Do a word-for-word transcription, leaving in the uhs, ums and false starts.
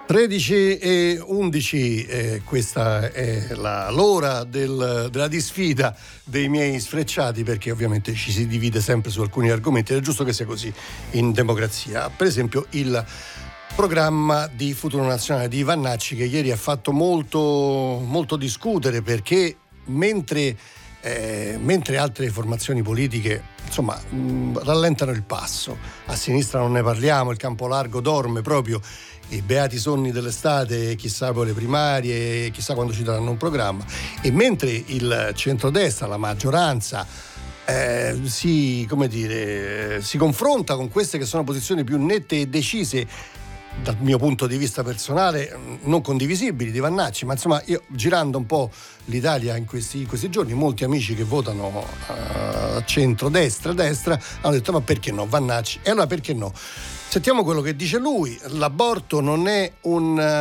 tredici e undici, eh, questa è la, l'ora del, della disfida dei miei sfrecciati, perché ovviamente ci si divide sempre su alcuni argomenti ed è giusto che sia così in democrazia. Per esempio il programma di Futuro Nazionale di Vannacci, che ieri ha fatto molto, molto discutere, perché mentre, eh, mentre altre formazioni politiche insomma mh, rallentano il passo, a sinistra non ne parliamo, il campo largo dorme proprio, i beati sonni dell'estate, chissà poi le primarie, chissà quando ci daranno un programma, e mentre il centrodestra, la maggioranza, eh, si, come dire, si confronta con queste che sono posizioni più nette e decise, dal mio punto di vista personale non condivisibili, di Vannacci, ma insomma io, girando un po' l'Italia in questi, in questi giorni, molti amici che votano a centro-destra, destra, hanno detto ma perché no Vannacci? E allora perché no? Sentiamo quello che dice lui. L'aborto non è un